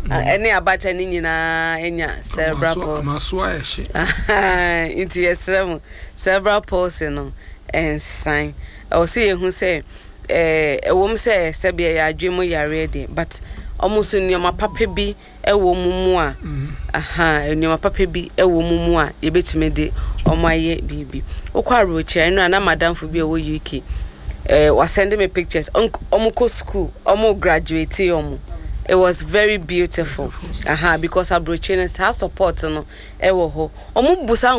Any abacha ni nyina enya cerebral palsy. Amaso ayehye. Inti yesrem cerebral palsy no ensan. O se yehu se ewom se sebia ya adwemu yare de but almost nyoma papa bi ewo mumu a nyoma papa bi ewo mumu a yebetime de omaye bibi. Okwa roche no na madam fo bi e wo UK. Was sending me pictures. Omuko school, omu graduate omu. It was very beautiful. Because our brochure has support no. Ewo ho. Omu busa